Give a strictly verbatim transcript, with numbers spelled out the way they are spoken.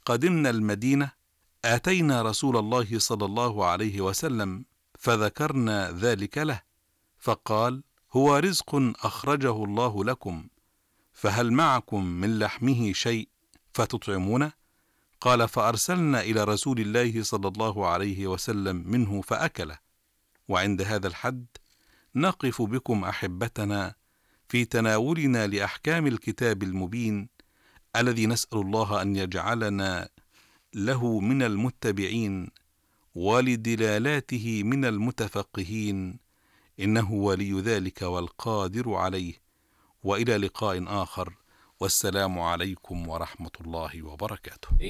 قدمنا المدينة أتينا رسول الله صلى الله عليه وسلم فذكرنا ذلك له، فقال: هو رزق أخرجه الله لكم، فهل معكم من لحمه شيء فتطعمونه؟ قال: فأرسلنا إلى رسول الله صلى الله عليه وسلم منه فأكله. وعند هذا الحد نقف بكم أحبتنا في تناولنا لأحكام الكتاب المبين الذي نسأل الله أن يجعلنا له من المتبعين ولدلالاته من المتفقهين، إنه ولي ذلك والقادر عليه. وإلى لقاء آخر، والسلام عليكم ورحمة الله وبركاته.